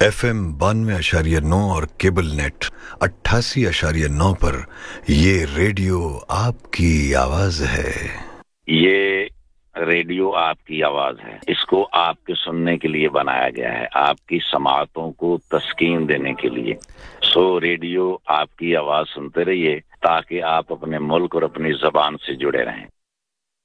FM 92.9 और cable net 88.9 पर ये रेडियो आपकी आवाज है। ये रेडियो आपकी आवाज है। इसको आपके सुनने के लिए बनाया गया है, आपकी समाअतों को तस्कीन देने के लिए। सो रेडियो आपकी आवाज सुनते रहिए ताकि आप अपने मुल्क और अपनी ज़बान से जुड़े रहें।